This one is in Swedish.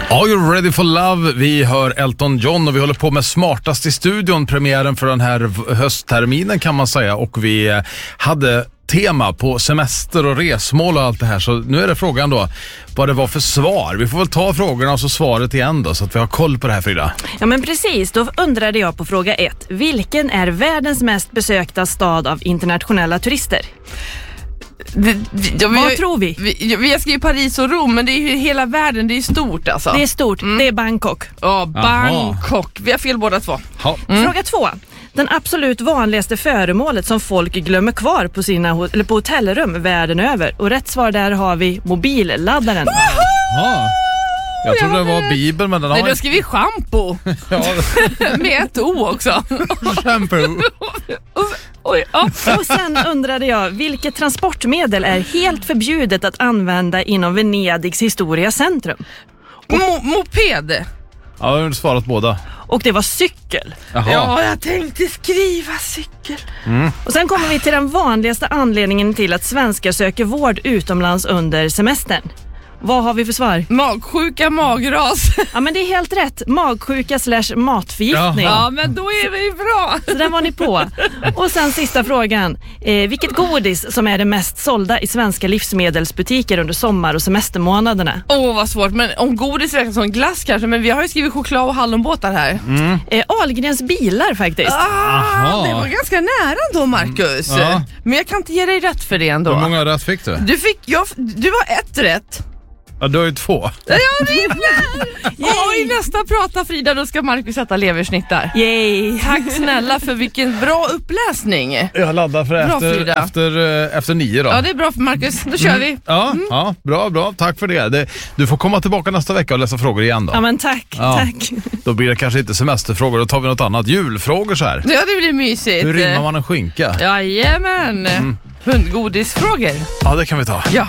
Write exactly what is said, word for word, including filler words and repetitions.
Are you ready for love? Vi hör Elton John och vi håller på med Smartast i studion, premiären för den här höstterminen kan man säga, och vi hade tema på semester och resmål och allt det här, så nu är det frågan då vad det var för svar. Vi får väl ta frågorna och så svaret igen då, så att vi har koll på det här, Frida. Ja, men precis, då undrade jag på fråga ett. Vilken är världens mest besökta stad av internationella turister? Det, ja, Vad vi, tror vi? Vi, vi har skrivit Paris och Rom, men det är ju hela världen, det är stort alltså. Det är stort, mm. det är Bangkok. Ja, Bangkok. Vi har fel båda två. Mm. Fråga två. Den absolut vanligaste föremålet som folk glömmer kvar på sina eller på hotellrum världen över. Och rätt svar där har vi mobilladdaren. Ja. Jag trodde det var Bibeln, men den har... Nej, då ska vi shampoo. Med ett O också. Shampoo. Oj, ja. Och sen undrade jag, vilket transportmedel är helt förbjudet att använda inom Venedigs historia centrum? Mo- moped. Ja, jag har svarat båda. Och det var cykel. Jaha. Ja, jag tänkte skriva cykel. Mm. Och sen kommer vi till den vanligaste anledningen till att svenskar söker vård utomlands under semestern. Vad har vi för svar? Magsjuka, magras. Ja, men det är helt rätt. Magsjuka slash matförgiftning. Jaha. Ja, men då är vi bra. Så den var ni på. Och sen sista frågan. Eh, vilket godis som är det mest sålda i svenska livsmedelsbutiker under sommar- och semestermånaderna? Åh, oh, vad svårt. Men om godis räknas som glass kanske. Men vi har ju skrivit choklad och hallonbåtar här. Mm. Eh, Ahlgrens bilar faktiskt. Ah, det var ganska nära då, Marcus. Mm. Ja. Men jag kan inte ge dig rätt för det ändå. Hur många rätt fick du? Du fick, jag, du har ett rätt. Ja, du har ju två. Ja, och i nästa prata, Frida, då ska Marcus sätta leversnitt där. Yay. Tack snälla för vilken bra uppläsning. Jag laddar för Bra, efter, Frida. efter, eh, efter nio då. Ja, det är bra för Marcus. Då kör vi. Ja, ja, bra, bra. Tack för det. det. Du får komma tillbaka nästa vecka och läsa frågor igen då. Ja, men tack, Ja. tack. Då blir det kanske inte semesterfrågor, då tar vi något annat. Julfrågor så här. Ja, det blir mysigt. Hur rimmar man en skinka? Jajamän. Mm. Hundgodisfrågor. Ja, det kan vi ta. Ja.